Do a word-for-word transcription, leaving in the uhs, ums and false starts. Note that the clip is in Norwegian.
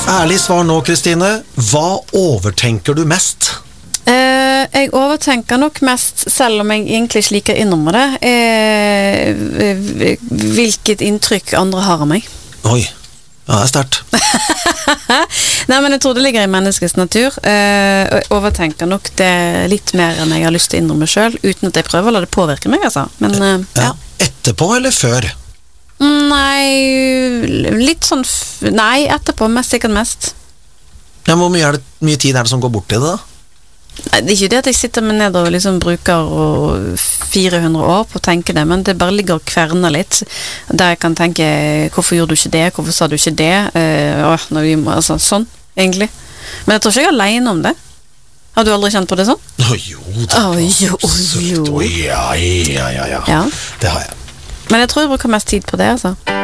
Ærlig svar nå, Kristine. Hva overtenker du mest? Uh, jeg overtenker nok mest, selv om jeg egentlig ikke liker å innrømme det, uh, hvilket inntrykk andre har av meg. Oi, ja, det er sterkt. Nei, men jeg tror det ligger i menneskets natur. Uh, jeg overtenker nok det litt mer enn jeg har lyst til å innrømme selv, uten at jeg prøver å la det påvirke meg, altså. Men, uh, ja. Ja. Etterpå eller før? Nei, litt sånn, f- nei, etterpå, mest sikkert mest. Ja, hvor mye, er det, mye tid er det som går bort i det da? Nei, det er ikke det at jeg sitter med ned og liksom bruker fire hundre år på å tenke det, men det bare ligger og kverner litt, der jeg kan tenke, hvorfor gjorde du ikke det, hvorfor sa du ikke det, uh, åh, når vi må, altså, sånn, egentlig. Men jeg tror ikke jeg er alene om det. Har du aldri kjent på det sånn? Å jo, det Å, jo, jo. Å, ja, ja, ja, ja, Ja. det har jeg. Men jeg tror jeg bruker mest tid på det, altså.